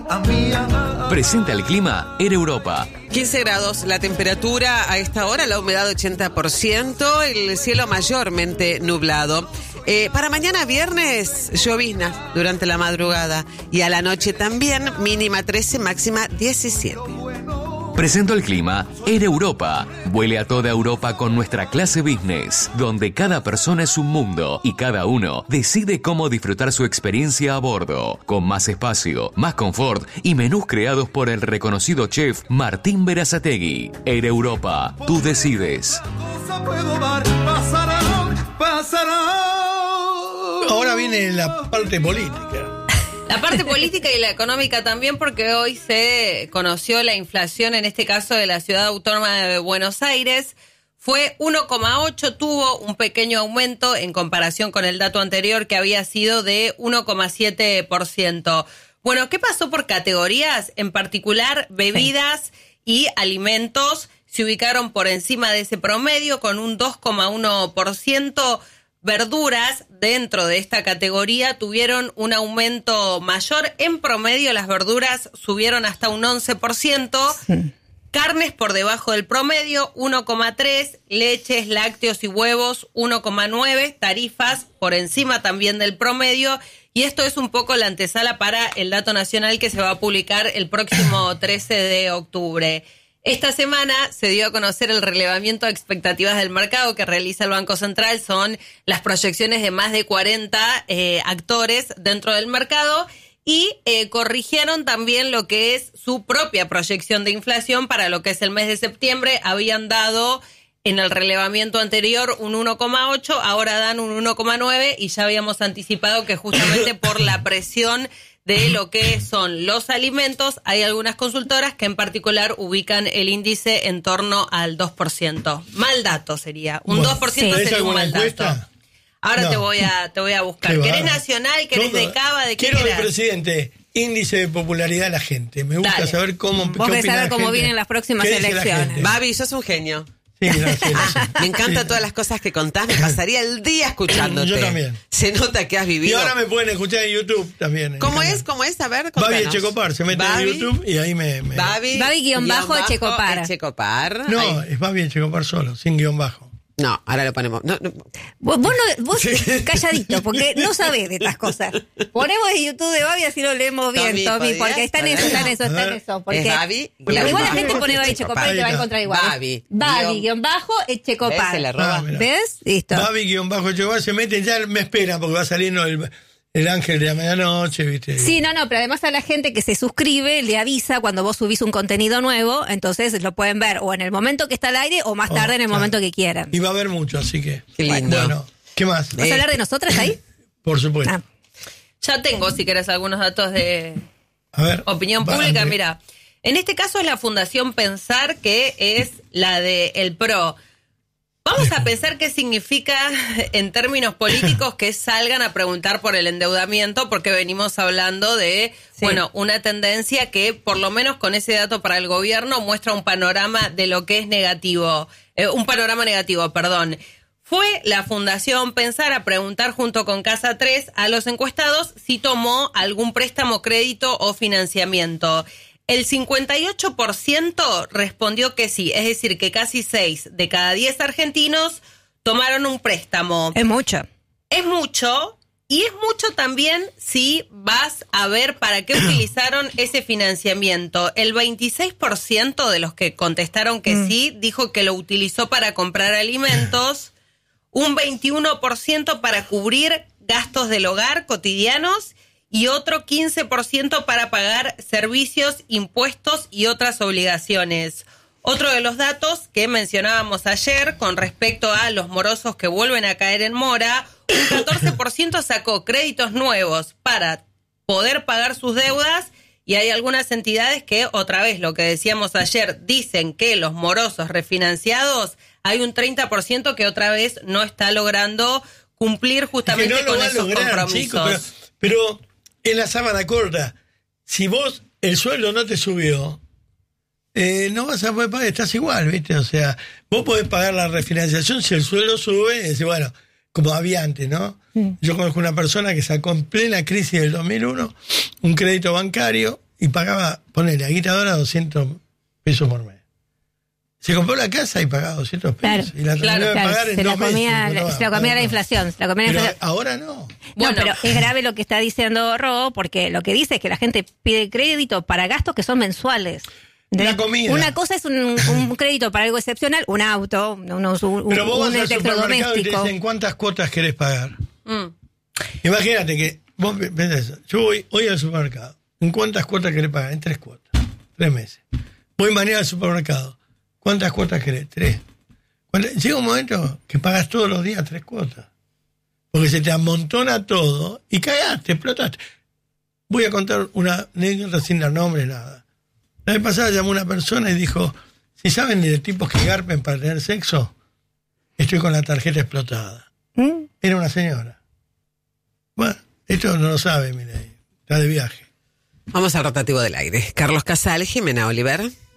Presenta el clima Air Europa. 15 grados la temperatura a esta hora, la humedad 80%, el cielo mayormente nublado. Para mañana viernes, lloviznas durante la madrugada y a la noche también, mínima 13, máxima 17. Presento el clima Air Europa. Vuele a toda Europa con nuestra clase business, donde cada persona es un mundo y cada uno decide cómo disfrutar su experiencia a bordo, con más espacio, más confort y menús creados por el reconocido chef Martín Berazategui. Air Europa, tú decides. Ahora viene la parte política. La parte política y la económica también, porque hoy se conoció la inflación, en este caso de la Ciudad Autónoma de Buenos Aires. Fue 1,8, tuvo un pequeño aumento en comparación con el dato anterior que había sido de 1,7%. Bueno, ¿qué pasó por categorías? En particular, bebidas y alimentos se ubicaron por encima de ese promedio con un 2,1%. Verduras dentro de esta categoría tuvieron un aumento mayor. En promedio las verduras subieron hasta un 11%. Sí. Carnes por debajo del promedio, 1,3%. Leches, lácteos y huevos, 1,9%. Tarifas por encima también del promedio. Y esto es un poco la antesala para el dato nacional que se va a publicar el próximo 13 de octubre. Esta semana se dio a conocer el relevamiento de expectativas del mercado que realiza el Banco Central. Son las proyecciones de más de 40 actores dentro del mercado y corrigieron también lo que es su propia proyección de inflación para lo que es el mes de septiembre. Habían dado en el relevamiento anterior un 1,8, ahora dan un 1,9 y ya habíamos anticipado que justamente por la presión de lo que son los alimentos, hay algunas consultoras que en particular ubican el índice en torno al 2%. Mal dato sería. Un 2% sería un mal dato. Ahora no. te voy a buscar. ¿Querés nacional? ¿Querés de Cava? ¿De qué quiero querés? El presidente. Índice de popularidad de la gente. Me gusta saber cómo. Vos querés saber cómo vienen las próximas elecciones. Babi, sos un genio. Sí, gracias. Me encantan todas las cosas que contás, me pasaría el día escuchándote. Yo también. Se nota que has vivido. Y ahora me pueden escuchar en YouTube también. ¿Cómo es? A ver, contanos. Babi Echecopar, se mete en YouTube y ahí me... Babi-Echecopar. Echecopar. No, es Babi Echecopar solo, sin guión bajo. No, ahora lo ponemos. No. Vos calladito, porque no sabés de estas cosas. Ponemos en YouTube de Babi, así lo leemos bien, Tommy, porque está en eso. Porque Babi, igual la gente pone Babi Echecopar y te va a encontrar igual. Babi-Echecopar. ¿Ves? Listo. Babi-Echecopar, se meten, ya me esperan porque va saliendo el ángel de la medianoche, ¿viste? Sí, no, pero además a la gente que se suscribe le avisa cuando vos subís un contenido nuevo, entonces lo pueden ver o en el momento que está al aire o más tarde en el momento que quieran. Y va a haber mucho, así que... Qué lindo. Bueno, ¿qué más? ¿Vas a hablar de nosotras ahí? Por supuesto. Ah. Ya tengo, si querés, algunos datos de opinión pública. Mira, en este caso es la Fundación Pensar, que es la de El PRO. Vamos a pensar qué significa en términos políticos que salgan a preguntar por el endeudamiento, porque venimos hablando de, una tendencia que por lo menos con ese dato para el gobierno muestra un panorama de lo que es negativo, Fue la Fundación Pensar a preguntar junto con Casa 3 a los encuestados si tomó algún préstamo, crédito o financiamiento. El 58% respondió que sí, es decir, que casi 6 de cada 10 argentinos tomaron un préstamo. Es mucho. Es mucho, y es mucho también si vas a ver para qué utilizaron ese financiamiento. El 26% de los que contestaron que sí dijo que lo utilizó para comprar alimentos, un 21% para cubrir gastos del hogar cotidianos, y otro 15% para pagar servicios, impuestos y otras obligaciones. Otro de los datos que mencionábamos ayer con respecto a los morosos que vuelven a caer en mora, un 14% sacó créditos nuevos para poder pagar sus deudas, y hay algunas entidades que, otra vez lo que decíamos ayer, dicen que los morosos refinanciados, hay un 30% que otra vez no está logrando cumplir justamente con esos compromisos. Chicos, pero en la sábana corta, si vos el sueldo no te subió, no vas a poder pagar, estás igual, ¿viste? O sea, vos podés pagar la refinanciación si el sueldo sube, y bueno, como había antes, ¿no? Yo conozco una persona que sacó en plena crisis del 2001 un crédito bancario y pagaba, ponele, agitadora 200 pesos por mes. Se compró la casa y pagaba 200 pesos. Claro, y la terminó de pagar en 2 meses. Se lo comía la inflación. Pero ahora no. Bueno, pero es grave lo que está diciendo Ro, porque lo que dice es que la gente pide crédito para gastos que son mensuales. La comida. Una cosa es un crédito para algo excepcional, un auto, pero vos vas al supermercado y te electrodoméstico. dicen cuántas cuotas querés pagar. Imagínate que vos pensás, yo voy hoy al supermercado. ¿En cuántas cuotas querés pagar? En 3 cuotas. 3 meses. Voy mañana al supermercado. ¿Cuántas cuotas querés? 3. Llega un momento que pagas todos los días 3 cuotas. Porque se te amontona todo y cagaste, explotaste. Voy a contar una anécdota sin dar nombre, nada. La vez pasada llamó una persona y dijo, si saben de tipos que garpen para tener sexo, estoy con la tarjeta explotada. Era una señora. Bueno, esto no lo sabe, mire, está de viaje. Vamos al rotativo del aire. Carlos Casal, Jimena Oliver.